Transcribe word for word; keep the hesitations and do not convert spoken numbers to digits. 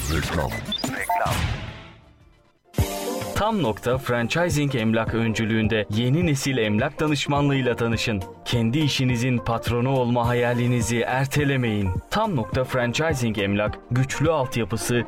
Reklam. Reklam. Tam Nokta Franchising Emlak öncülüğünde yeni nesil emlak danışmanlığıyla tanışın. Kendi işinizin patronu olma hayalinizi ertelemeyin. Tam Nokta Franchising Emlak, güçlü altyapısı,